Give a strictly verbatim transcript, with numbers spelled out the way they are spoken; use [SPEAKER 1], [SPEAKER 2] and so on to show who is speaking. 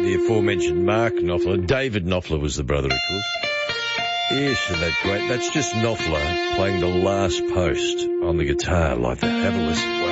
[SPEAKER 1] the aforementioned Mark Knopfler. David Knopfler was the brother, of course. Yes, isn't that great? That's just Knopfler playing the last post on the guitar like that. Have a listen. Wow.